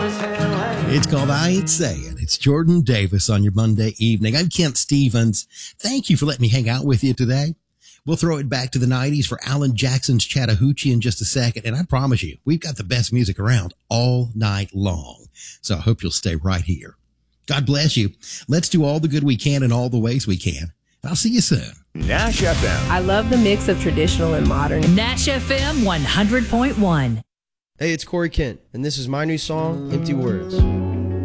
It's called I Ain't Saying. It's Jordan Davis on your Monday evening. I'm Kent Stevens. Thank you for letting me hang out with you today. We'll throw it back to the 90s for Alan Jackson's Chattahoochee in just a second. And I promise you, we've got the best music around all night long. So I hope you'll stay right here. God bless you. Let's do all the good we can in all the ways we can. I'll see you soon. Nash FM. I love the mix of traditional and modern. Nash FM 100.1. Hey, it's Corey Kent, and this is my new song, Empty Words.